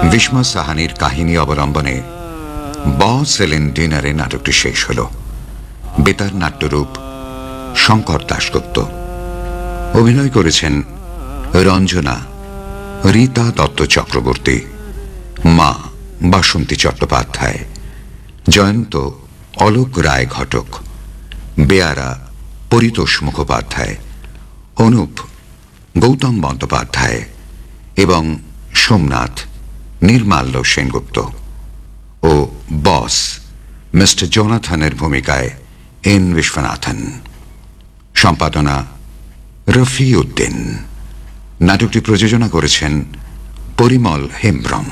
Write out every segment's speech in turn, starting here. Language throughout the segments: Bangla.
বিস্মা সাহানির কাহিনী অবলম্বনে বস এলেন ডিনারে নাটকটি শেষ হল। বেতার নাট্যরূপ শঙ্কর দাশগুপ্ত, অভিনয় করেছেন রঞ্জনা, রীতা দত্ত চক্রবর্তী, মা বাসন্তী চট্টোপাধ্যায়, জয়ন্ত অলোক রায় ঘটক, বেয়ারা পরিতোষ মুখোপাধ্যায়, অনুপ গৌতম বন্দ্যোপাধ্যায় এবং সোমনাথ নির্মাল্য সেনগুপ্ত ও বস মিস্টার জোনাথনের ভূমিকায় এন বিশ্বনাথন। সম্পাদনা রফি উদ্দিন। নাটকটি প্রযোজনা করেছেন পরিমল হেমব্রম।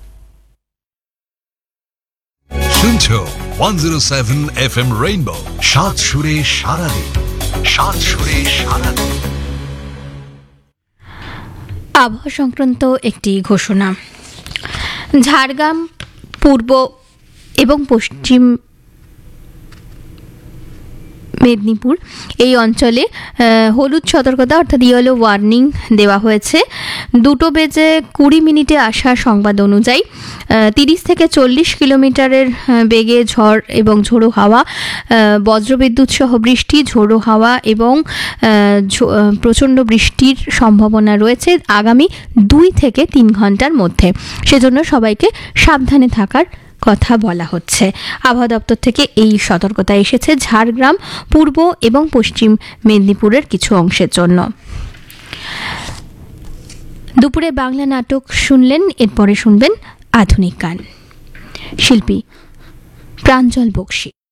শুনছো 107 FM রেইনবো, সাত সুরে সারাদিন, সাত সুরে সারাদিন। আবহাওয়া সংক্রান্ত একটি ঘোষণা। ঝাড়গ্রাম, পূর্ব এবং পশ্চিম মেদিনীপুর এই অঞ্চলে হলুদ সতর্কতা অর্থাৎ ইয়েলো ওয়ার্নিং দেওয়া হয়েছে। 2:20 আসা সংবাদ অনুযায়ী 30 থেকে 40 কিলোমিটারের বেগে ঝড় এবং ঝোড়ো হাওয়া, বজ্রবিদ্যুৎ সহ বৃষ্টি, ঝোড়ো হাওয়া এবং প্রচণ্ড বৃষ্টির সম্ভাবনা রয়েছে আগামী 2 থেকে 3 ঘন্টার মধ্যে। সেজন্য সবাইকে সাবধানে থাকার কথা বলা হচ্ছে। আবহাওয়া দপ্তর থেকে এই সতর্কতা এসেছে ঝাড়গ্রাম, পূর্ব এবং পশ্চিম মেদিনীপুরের কিছু অংশের জন্য। দুপুরে বাংলা নাটক শুনলেন, এরপরে শুনবেন আধুনিক গান। শিল্পী প্রাঞ্জল বক্সী।